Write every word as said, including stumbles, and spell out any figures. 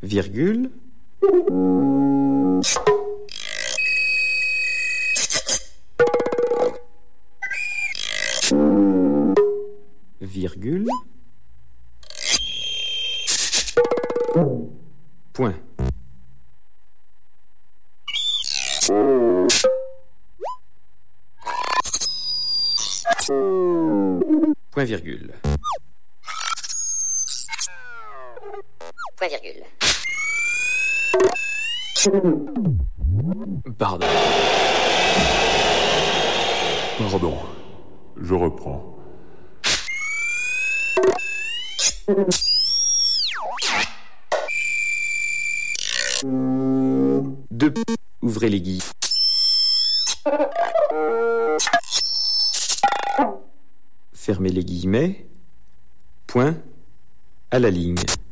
virgule, virgule, point. Point virgule. Point virgule. Pardon. Pardon. Je reprends. Deux. Ouvrez les guillemets. Fermez les guillemets. Point à la ligne.